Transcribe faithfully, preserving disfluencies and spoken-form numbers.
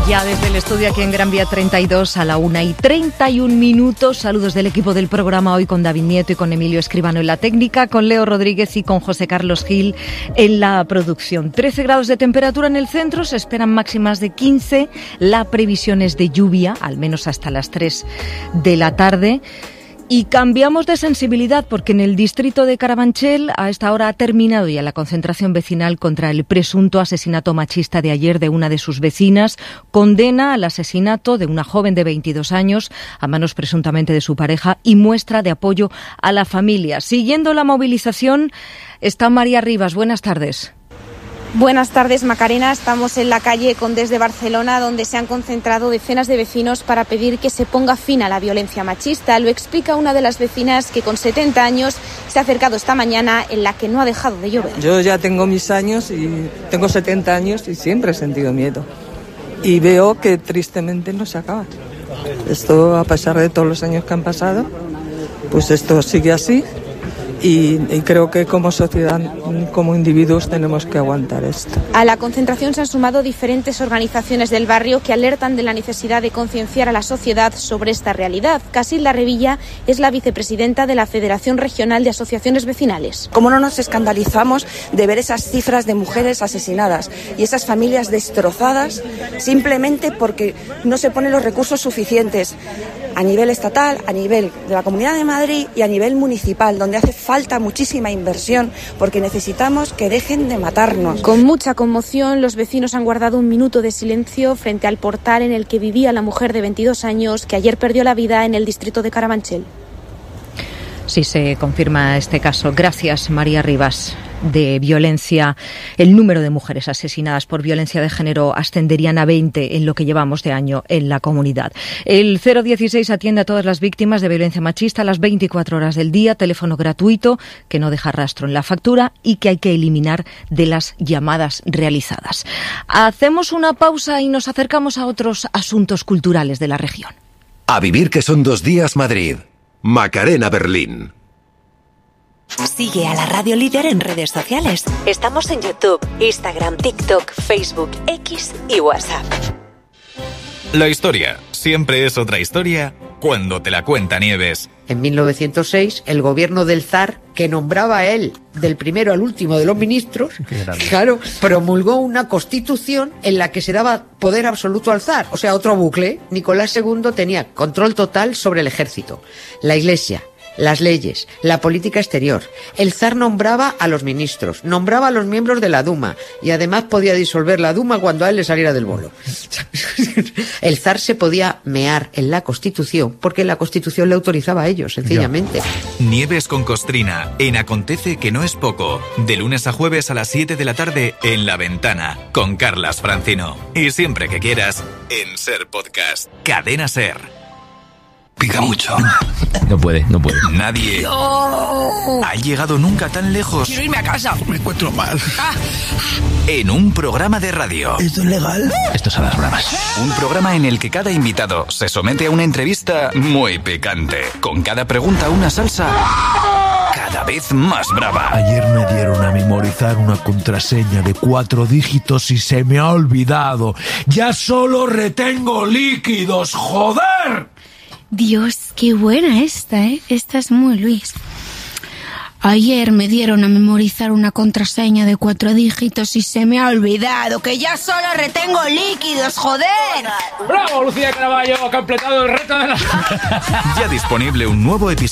Ya desde el estudio aquí en Gran Vía treinta y dos a la una y treinta y un minutos. Saludos del equipo del programa hoy con David Nieto y con Emilio Escribano en la técnica, con Leo Rodríguez y con José Carlos Gil en la producción. trece grados de temperatura en el centro, se esperan máximas de quince. La previsión es de lluvia, al menos hasta las tres de la tarde. Y cambiamos de sensibilidad porque en el distrito de Carabanchel a esta hora ha terminado ya la concentración vecinal contra el presunto asesinato machista de ayer de una de sus vecinas. Condena al asesinato de una joven de veintidós años a manos presuntamente de su pareja y muestra de apoyo a la familia. Siguiendo la movilización está María Rivas. Buenas tardes. Buenas tardes, Macarena. Estamos en la calle Condés de Barcelona, donde se han concentrado decenas de vecinos para pedir que se ponga fin a la violencia machista. Lo explica una de las vecinas que con setenta años se ha acercado esta mañana, en la que no ha dejado de llover. Yo ya tengo mis años y tengo setenta años y siempre he sentido miedo. Y veo que tristemente no se acaba. Esto, a pesar de todos los años que han pasado, pues esto sigue así. Y, y creo que como sociedad, como individuos, tenemos que aguantar esto. A la concentración se han sumado diferentes organizaciones del barrio que alertan de la necesidad de concienciar a la sociedad sobre esta realidad. Casilda Revilla es la vicepresidenta de la Federación Regional de Asociaciones Vecinales. ¿Cómo no nos escandalizamos de ver esas cifras de mujeres asesinadas y esas familias destrozadas simplemente porque no se ponen los recursos suficientes a nivel estatal, a nivel de la Comunidad de Madrid y a nivel municipal, donde hace falta muchísima inversión porque necesitamos que dejen de matarnos? Con mucha conmoción, los vecinos han guardado un minuto de silencio frente al portal en el que vivía la mujer de veintidós años que ayer perdió la vida en el distrito de Carabanchel. Sí, se confirma este caso. Gracias, María Rivas. De violencia, el número de mujeres asesinadas por violencia de género ascenderían a veinte en lo que llevamos de año en la comunidad. El cero dieciséis atiende a todas las víctimas de violencia machista a las veinticuatro horas del día, teléfono gratuito que no deja rastro en la factura y que hay que eliminar de las llamadas realizadas. Hacemos una pausa y nos acercamos a otros asuntos culturales de la región. A vivir que son dos días Madrid. Macarena Berlín. Sigue a la Radio Líder en redes sociales. Estamos en YouTube, Instagram, TikTok, Facebook, X y WhatsApp. La historia siempre es otra historia cuando te la cuenta Nieves. En mil novecientos seis, el gobierno del zar, que nombraba a él del primero al último de los ministros, claro, promulgó una constitución en la que se daba poder absoluto al zar. O sea, otro bucle. Nicolás segundo tenía control total sobre el ejército, la iglesia, las leyes, la política exterior. El zar nombraba a los ministros, nombraba a los miembros de la Duma y además podía disolver la Duma cuando a él le saliera del bolo. El zar se podía mear en la Constitución porque la Constitución le autorizaba a ello, sencillamente. Nieves con Costrina en Acontece que no es poco. De lunes a jueves a las siete de la tarde en La Ventana con Carlas Francino. Y siempre que quieras en Ser Podcast. Cadena Ser. Pica mucho. No puede, no puede. Nadie no. ha llegado nunca tan lejos. Quiero irme a casa. Me encuentro mal. Ah. En un programa de radio. ¿Esto es legal? Estos son las bromas. Un programa en el que cada invitado se somete a una entrevista muy picante. Con cada pregunta una salsa cada vez más brava. Ayer me dieron a memorizar una contraseña de cuatro dígitos y se me ha olvidado. Ya solo retengo líquidos, ¡joder! Dios, qué buena esta, ¿eh? Esta es muy Luis. Ayer me dieron a memorizar una contraseña de cuatro dígitos y se me ha olvidado que ya solo retengo líquidos, joder. ¡Bravo, Lucía Caraballo! Ha completado el reto de la... Ya disponible un nuevo episodio.